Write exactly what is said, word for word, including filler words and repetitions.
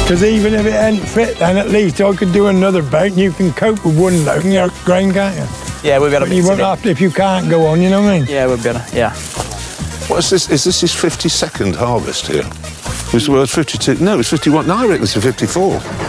Because even if it ain't fit, then at least I could do another boat and you can cope with one load in your grain, can't you? Yeah, we'll be able to You mix won't it in. have to if you can't go on, you know what I mean? Yeah, we'll be able to, yeah. What is this? Is this his fifty-second harvest here? Was the word fifty-two? No, it's fifty-one. No, I reckon it's a fifty-four.